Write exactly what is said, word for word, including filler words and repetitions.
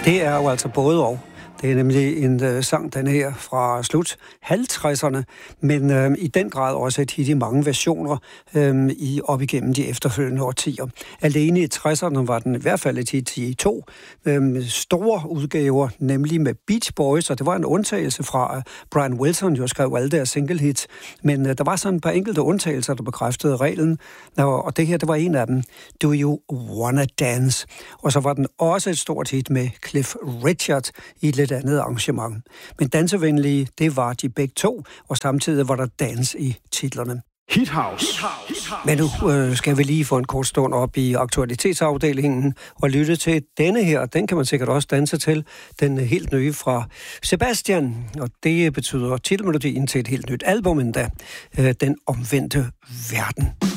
Det er jo altså både og. Det er nemlig en øh, sang, den her fra slut halvtredserne, men øh, i den grad også et hit i mange versioner øh, i op igennem de efterfølgende årtier. Alene i tresserne var den i hvert fald et hit i to øh, store udgaver, nemlig med Beach Boys, og det var en undtagelse fra uh, Brian Wilson, jo skrev alle deres single hits, men øh, der var sådan et par enkelte undtagelser, der bekræftede reglen, og, og det her, det var en af dem, Do You Wanna Dance? Og så var den også et stort hit med Cliff Richard i et lidt andet arrangement. Men dansevenlige, det var de begge to, og samtidig var der dans i titlerne. Hit House. Men nu øh, skal vi lige få en kort stund op i aktualitetsafdelingen og lytte til denne her. Den kan man sikkert også danse til. Den helt nye fra Sebastian, og det betyder titelmelodien til et helt nyt album endda. Øh, Den omvendte verden.